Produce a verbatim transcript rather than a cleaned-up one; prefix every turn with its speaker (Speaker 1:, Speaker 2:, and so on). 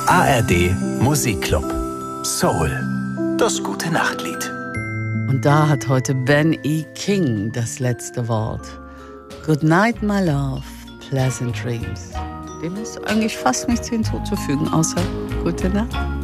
Speaker 1: A R D Musikclub. Soul. Das gute Nachtlied.
Speaker 2: Und da hat heute Ben E. King das letzte Wort. Good night, my love. Pleasant dreams. Dem ist eigentlich fast nichts hinzuzufügen, außer gute Nacht.